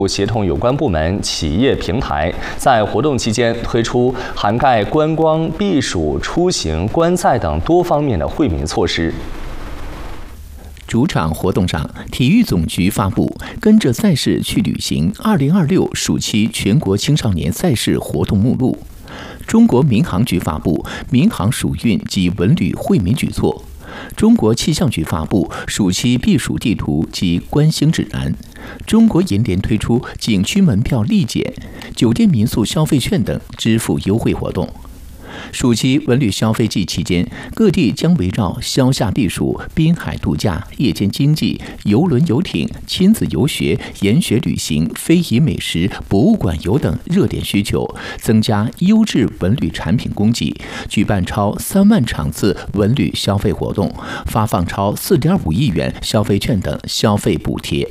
协同有关部门、企业平台，在活动期间推出涵盖观光、避暑、出行、观赛等多方面的惠民措施。 主场活动上，体育总局发布《跟着赛事去旅行2026暑期全国青少年赛事活动目录》，中国民航局发布《民航暑运及文旅惠民举措》，中国气象局发布暑期避暑地图及观星指南，中国银联推出景区门票立减、酒店民宿消费券等支付优惠活动。暑期文旅消费季期间，各地将围绕消夏避暑、滨海度假、夜间经济、邮轮游艇、亲子游学、研学旅行、非遗美食、博物馆游等热点需求，增加优质文旅产品供给，举办超3万场次文旅消费活动，发放超4.5亿元消费券等消费补贴。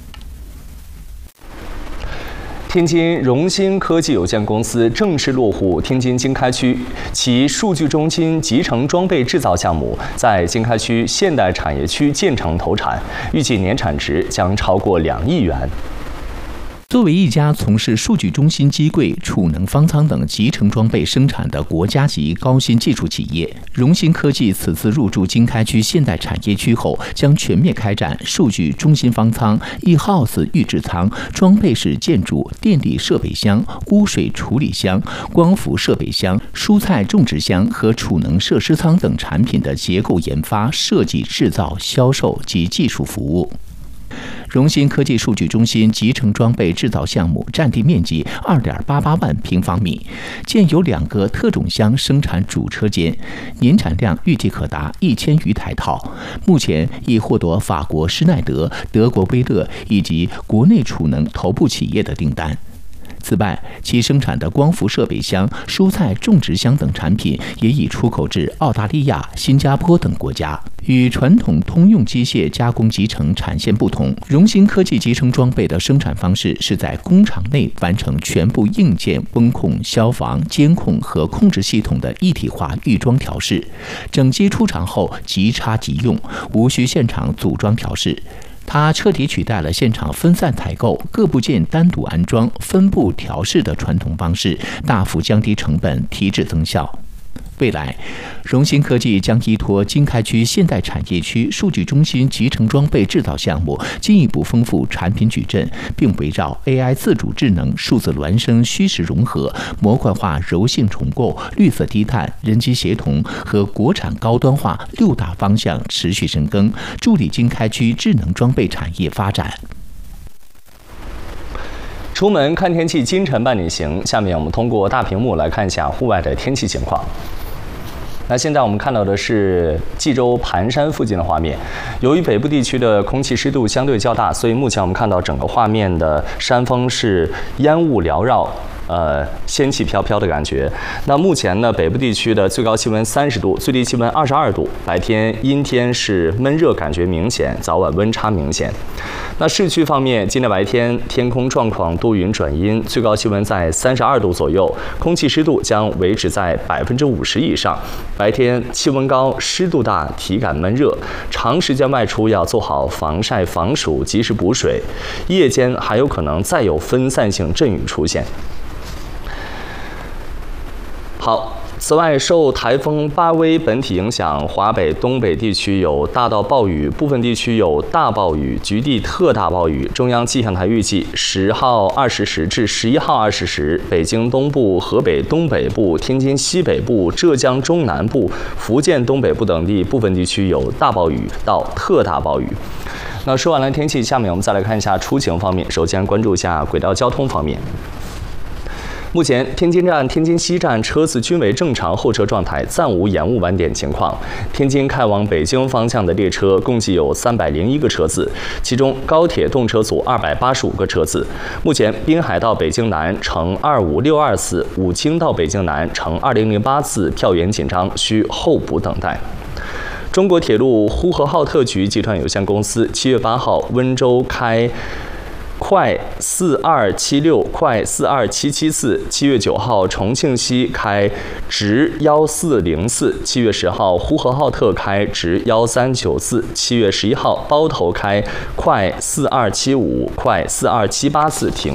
天津荣新科技有限公司正式落户天津经开区，其数据中心集成装备制造项目在经开区现代产业区建成投产，预计年产值将超过2亿元。 作为一家从事数据中心机柜、储能方舱等集成装备生产的国家级高新技术企业，荣新科技此次入驻经开区现代产业区后，将全面开展数据中心方舱、E-House 预制舱、装备式建筑、电力设备箱、污水处理箱、光伏设备箱、蔬菜种植箱和储能设施舱等产品的结构研发、设计、制造、销售及技术服务。荣新科技数据中心集成装备制造项目占地面积2.88万平方米，建有2个特种箱生产主车间，年产量预计可达1000余台套。目前已获得法国施耐德、德国威勒以及国内储能头部企业的订单。此外，其生产的光伏设备箱、蔬菜种植箱等产品也已出口至澳大利亚、新加坡等国家。与传统通用机械加工集成产线不同，荣新科技集成装备的生产方式是在工厂内完成全部硬件温控、消防、监控和控制系统的一体化预装调试，整机出厂后即插即用，无需现场组装调试。它彻底取代了现场分散采购、各部件单独安装、分步调试的传统方式，大幅降低成本，提质增效。未来，荣新科技将依托经开区现代产业区数据中心集成装备制造项目，进一步丰富产品矩阵，并围绕 AI 自主智能、数字孪生虚实融合、模块化柔性重构、绿色低碳、人机协同和国产高端化6大方向持续深耕，助力经开区智能装备产业发展。 出门看天气，今晨伴你行。下面我们通过大屏幕来看一下户外的天气情况。那现在我们看到的是济州盘山附近的画面。由于北部地区的空气湿度相对较大，所以目前我们看到整个画面的山峰是烟雾缭绕。仙气飘飘的感觉。那目前呢，北部地区的最高气温30度，最低气温22度。白天阴天是闷热感觉明显，早晚温差明显。那市区方面，今天白天天空状况多云转阴，最高气温在32度左右，空气湿度将维持在50%以上。白天气温高，湿度大，体感闷热，长时间外出要做好防晒防暑，及时补水。夜间还有可能再有分散性阵雨出现。好，此外，受台风巴威本体影响，华北、东北地区有大到暴雨，部分地区有大暴雨，局地特大暴雨。中央气象台预计10号20时至11号20时，北京东部、河北东北部、天津西北部、浙江中南部、福建东北部等地部分地区有大暴雨到特大暴雨。那说完了天气，下面我们再来看一下出行方面。首先关注一下轨道交通方面。目前，天津站、天津西站车次均为正常候车状态，暂无延误晚点情况。天津开往北京方向的列车共计有301个车次，其中高铁动车组285个车次。目前，滨海到北京南乘25624次，武清到北京南乘2008次票源紧张，需候补等待。中国铁路呼和浩特局集团有限公司7月8号温州开快4276、快42774。7月9号，重庆西开直1404。7月10号，呼和浩特开直1394。7月11号，包头开快4275、快42784停。